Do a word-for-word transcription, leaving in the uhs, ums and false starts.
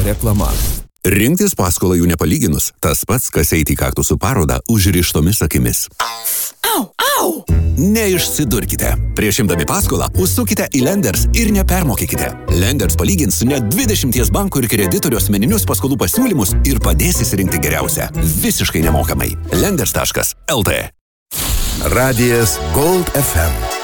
Reklama. Rinktis paskolą jų nepalyginus, tas pats, kas eiti į kaktusų parodą užrištomis akimis. Au, au! Neišsidurkite. Prieš imdami paskolą, užsukite į Lenders ir nepermokykite. Lenders palygins net dvidešimties bankų ir kreditorių asmeninius paskolų pasiūlymus ir padės įsirinkti geriausią. Visiškai nemokamai. Lenders taškas el tė. Radijas Gold ef em.